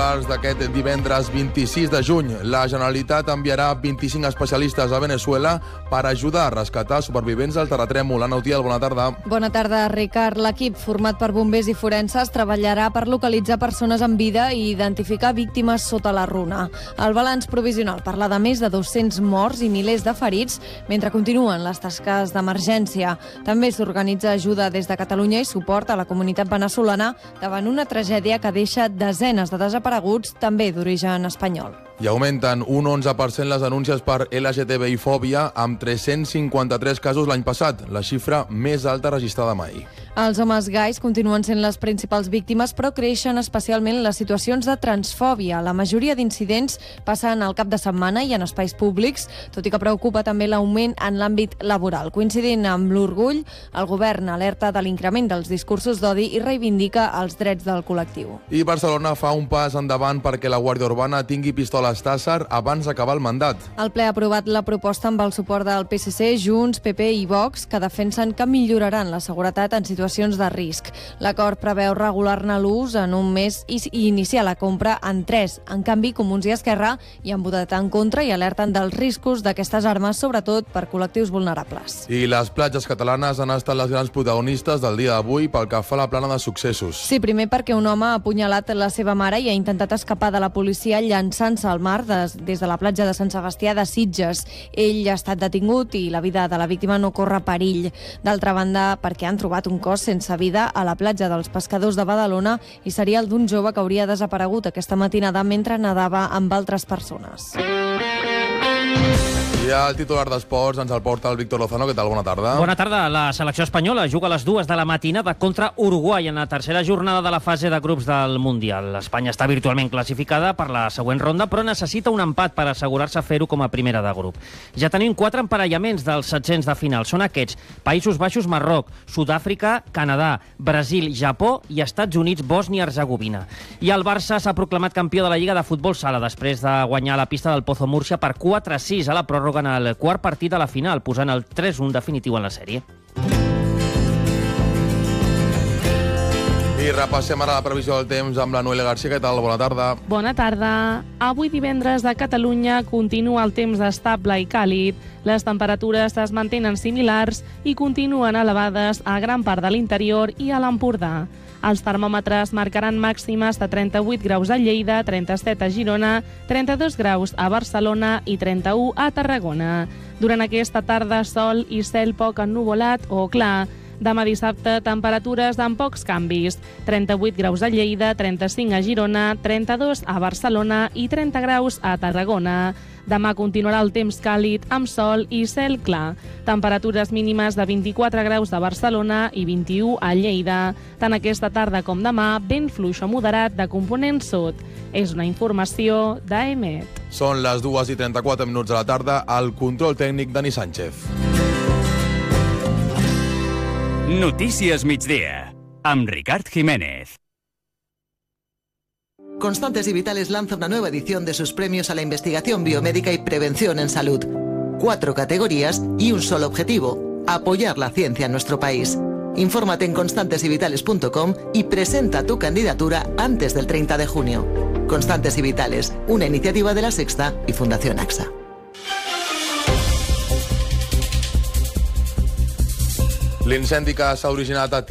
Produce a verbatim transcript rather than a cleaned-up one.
titulars d'aquest divendres vint-i-sis de juny. La Generalitat enviarà vint-i-cinc especialistes a Venezuela per ajudar a rescatar supervivents del terratrèmol. Ana Utiel, bona tarda. Bona tarda, Ricard. L'equip, format per bombers i forenses, treballarà per localitzar persones en vida i identificar víctimes sota la runa. El balanç provisional parla de més de dos-cents morts i milers de ferits, mentre continuen les tasques d'emergència. També s'organitza ajuda des de Catalunya i suport a la comunitat venezolana davant una tragèdia que deixa desenes de desapareguts, també d'origen espanyol. I augmenten un onze per cent les denúncies per L G T B I-fòbia, amb tres-cents cinquanta-tres casos l'any passat, la xifra més alta registrada mai. Els homes gais continuen sent les principals víctimes, però creixen especialment les situacions de transfòbia. La majoria d'incidents passen al cap de setmana i en espais públics, tot i que preocupa també l'augment en l'àmbit laboral. Coincidint amb l'orgull, el govern alerta de l'increment dels discursos d'odi i reivindica els drets del col·lectiu. I Barcelona fa un pas endavant perquè la Guàrdia Urbana tingui pistoles Tàsser abans d'acabar el mandat. El ple ha aprovat la proposta amb el suport del P S C, Junts, P P i Vox, que defensen que milloraran la seguretat en situacions de risc. L'acord preveu regular-ne l'ús en un mes i iniciar la compra en tres. En canvi, Comuns i Esquerra hi han votat en contra i alerten dels riscos d'aquestes armes, sobretot per col·lectius vulnerables. I les platges catalanes han estat les grans protagonistes del dia d'avui pel que fa a la plana de successos. Sí, primer perquè un home ha apunyalat la seva mare i ha intentat escapar de la policia llançant-se al mar des, des de la platja de Sant Sebastià de Sitges. Ell ha estat detingut i la vida de la víctima no corre perill. D'altra banda, perquè han trobat un cos sense vida a la platja dels pescadors de Badalona i seria el d'un jove que hauria desaparegut aquesta matinada mentre nedava amb altres persones. I el titular d'esports ens el porta el Víctor Lozano. Què tal? Bona tarda. Bona tarda. La selecció espanyola juga a les dues de la matinada contra Uruguai en la tercera jornada de la fase de grups del Mundial. Espanya està virtualment classificada per la següent ronda, però necessita un empat per assegurar-se fer-ho com a primera de grup. Ja tenim quatre emparellaments dels setzents de final. Són aquests: Països Baixos, Marroc, Sud-àfrica, Canadà, Brasil, Japó i Estats Units, Bòsnia i Hercegovina. I el Barça s'ha proclamat campió de la Lliga de Futbol Sala després de guanyar la pista del Pozo Múrcia per quatre a sis a la pròrroga en el quart partit a la final, posant el tres un definitiu en la sèrie. I repassem ara la previsió del temps amb la Noelia García. Què tal? Bona tarda. Bona tarda. Avui divendres a Catalunya continua el temps estable i càlid. Les temperatures es mantenen similars i continuen elevades a gran part de l'interior i a l'Empordà. Els termòmetres marcaran màximes de trenta-vuit graus a Lleida, trenta-set a Girona, trenta-dos graus a Barcelona i trenta-u a Tarragona. Durant aquesta tarda, sol i cel poc ennuvolat o clar. Demà dissabte, temperatures amb pocs canvis. trenta-vuit graus a Lleida, trenta-cinc a Girona, trenta-dos a Barcelona i trenta graus a Tarragona. Demà continuarà el temps càlid amb sol i cel clar. Temperatures mínimes de vint-i-quatre graus a Barcelona i vint-i-u a Lleida. Tant aquesta tarda com demà, vent fluix o moderat de component sud. És una informació d'A E M E T. Són les dues i trenta-quatre minuts de la tarda. Al control tècnic, Dani Sánchez. Notícies migdia, amb Ricard Jiménez. Constantes y Vitales lanza una nueva edición de sus premios a la investigación biomédica y prevención en salud. Cuatro categorías y un solo objetivo: apoyar la ciencia en nuestro país. Infórmate en constantes y vitales punto com y presenta tu candidatura antes del treinta de junio. Constantes y Vitales, una iniciativa de La Sexta y Fundación AXA. L'incendi que s'ha originat a